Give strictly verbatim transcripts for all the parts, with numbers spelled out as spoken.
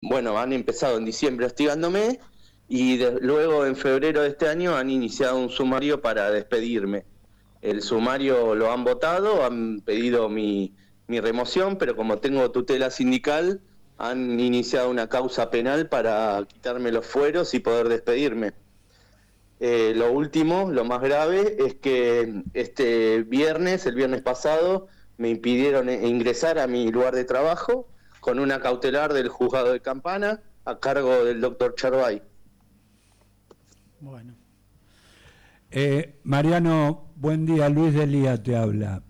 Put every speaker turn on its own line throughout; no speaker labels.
bueno, han empezado en diciembre hostigándome y de, luego en febrero de este año han iniciado un sumario para despedirme. El sumario lo han votado, han pedido mi, mi remoción, pero como tengo tutela sindical, han iniciado una causa penal para quitarme los fueros y poder despedirme. Eh, lo último, lo más grave, es que este viernes, el viernes pasado, me impidieron ingresar a mi lugar de trabajo con una cautelar del juzgado de Campana a cargo del doctor Charbay.
Bueno. Eh, Mariano, buen día. Luis Delía te habla.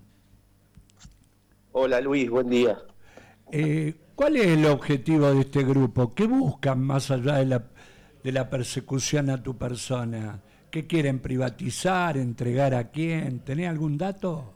Hola Luis, buen día.
Eh, ¿Cuál es el objetivo de este grupo? ¿Qué buscan más allá de la, de la persecución a tu persona? ¿Qué quieren privatizar, entregar a quién? ¿Tenés algún dato?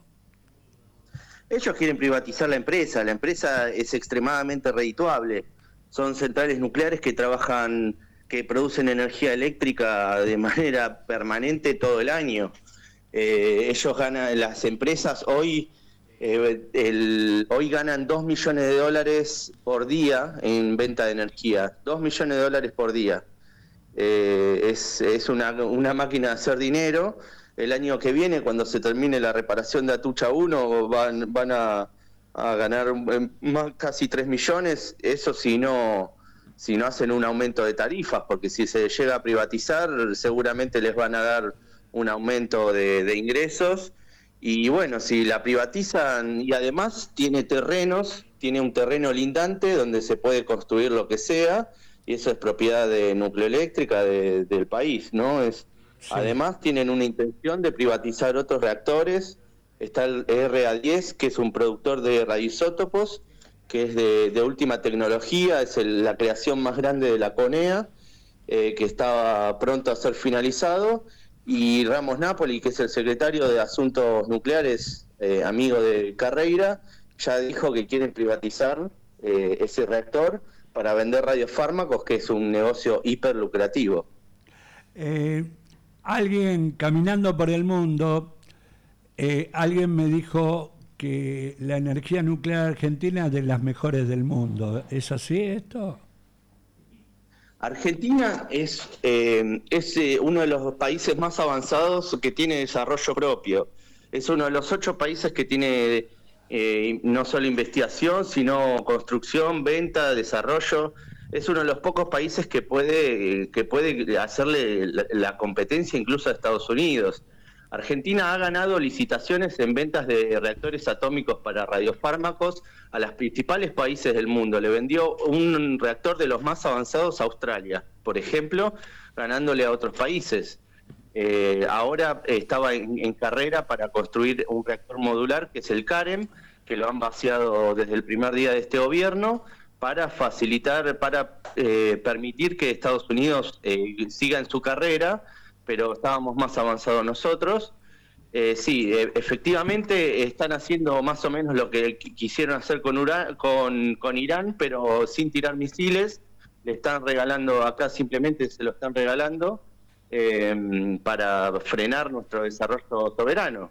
Ellos quieren privatizar la empresa. La empresa es extremadamente redituable. Son centrales nucleares que trabajan, que producen energía eléctrica de manera permanente todo el año. Eh, ellos ganan, las empresas hoy, eh, el, hoy ganan dos millones de dólares por día en venta de energía. Dos millones de dólares por día. Eh, es es una, una máquina de hacer dinero. El año que viene, cuando se termine la reparación de Atucha uno, van, van a, a ganar más, casi tres millones. Eso si no, si no hacen un aumento de tarifas, porque si se llega a privatizar, seguramente les van a dar un aumento de, de ingresos. Y bueno, si la privatizan, y además tiene terrenos, tiene un terreno lindante donde se puede construir lo que sea, y eso es propiedad de Nucleoeléctrica de, del país, ¿no? Es, sí. Además tienen una intención de privatizar otros reactores. Está el R A diez, que es un productor de radioisótopos, que es de, de última tecnología, es el, la creación más grande de la CONEA, eh, que estaba pronto a ser finalizado, y Ramos Napoli, que es el secretario de Asuntos Nucleares, eh, amigo de Carreira, ya dijo que quieren privatizar eh, ese reactor para vender radiofármacos, que es un negocio hiper lucrativo.
Eh, alguien caminando por el mundo, eh, alguien me dijo que la energía nuclear argentina es de las mejores del mundo. ¿Es así esto?
Argentina es, eh, es eh, uno de los países más avanzados que tiene desarrollo propio. Es uno de los ocho países que tiene eh, no solo investigación, sino construcción, venta, desarrollo. Es uno de los pocos países que puede, que puede hacerle la, la competencia incluso a Estados Unidos. Argentina ha ganado licitaciones en ventas de reactores atómicos para radiofármacos a los principales países del mundo. Le vendió un reactor de los más avanzados a Australia, por ejemplo, ganándole a otros países. Eh, ahora estaba en, en carrera para construir un reactor modular, que es el CAREM, que lo han vaciado desde el primer día de este gobierno, para facilitar, para eh, permitir que Estados Unidos eh, siga en su carrera, pero estábamos más avanzados nosotros. Eh, sí, eh, efectivamente están haciendo más o menos lo que quisieron hacer con, Ura, con, con Irán, pero sin tirar misiles. Le están regalando, acá simplemente se lo están regalando eh, para frenar nuestro desarrollo soberano.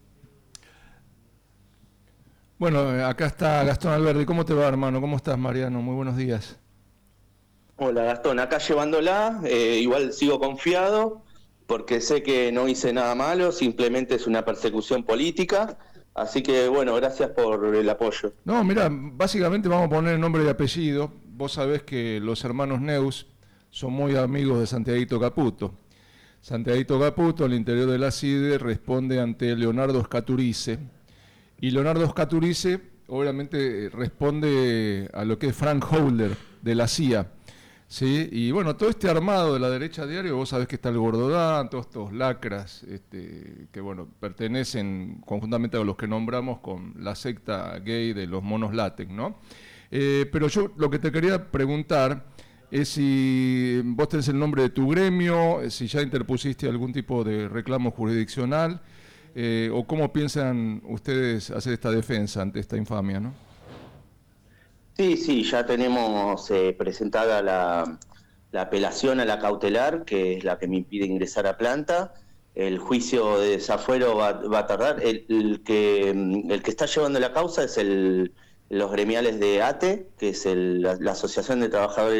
Bueno, acá está Gastón Alberdi. ¿Cómo te va, hermano? ¿Cómo estás, Mariano? Muy buenos días.
Hola, Gastón. Acá llevándola, eh, igual sigo confiado, porque sé que no hice nada malo, simplemente es una persecución política. Así que, bueno, gracias por el apoyo.
No, mira, básicamente vamos a poner nombre y apellido. Vos sabés que los hermanos Neus son muy amigos de Santiaguito Caputo. Santiaguito Caputo, al interior de la C I D E, responde ante Leonardo Scaturice. Y Leonardo Scaturice, obviamente, responde a lo que es Frank Holder, de la C I A. ¿Sí? Y bueno, todo este armado de la derecha diario, vos sabés que está el Gordodán, todos estos lacras, este, que bueno, pertenecen conjuntamente a los que nombramos con la secta gay de los monos látex, ¿no? Eh, pero yo lo que te quería preguntar es si vos tenés el nombre de tu gremio, si ya interpusiste algún tipo de reclamo jurisdiccional, eh, o cómo piensan ustedes hacer esta defensa ante esta infamia, ¿no?
Sí, sí, ya tenemos eh, presentada la, la apelación a la cautelar, que es la que me impide ingresar a planta. El juicio de desafuero va, va a tardar. El, el, que, el que está llevando la causa es el, los gremiales de A T E, que es el, la, la Asociación de Trabajadores